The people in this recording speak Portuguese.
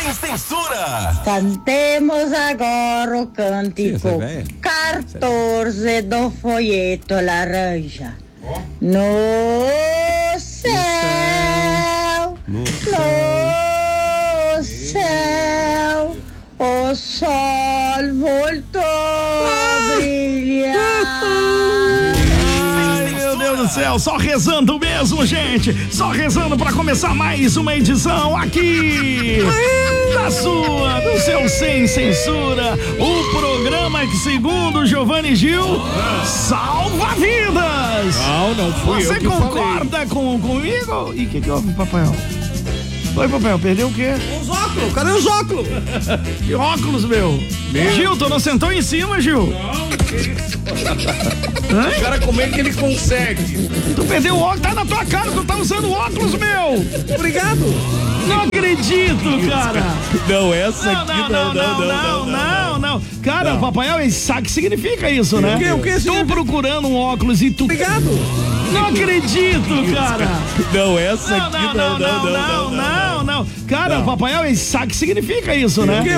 Sem censura. Cantemos agora o cântico 14 do folheto laranja. No céu, no céu, o sol voltou a brilhar. Ai, meu Deus do céu, só rezando mesmo, gente. Só rezando pra começar mais uma edição aqui do seu Sem Censura, o programa que, segundo Giovanni Gil, salva vidas. Não fui eu Você que concorda comigo? E o que houve, Papael? Oi, Papael, perdeu o quê? Os óculos, cadê os óculos? Que óculos, meu? Gil, tu não sentou em cima, Gil? Não, que isso? O cara, como é que ele consegue? Tu perdeu o óculos, tá na tua cara, tu tá usando óculos, meu! Obrigado. Não acredito, cara! Não, essa aqui não. Cara, Papael, sabe o que significa isso, né? O que? Tô procurando um óculos e tu... Obrigado. Não acredito, cara! Não, essa aqui não. Cara, Papael, sabe o que significa isso, né?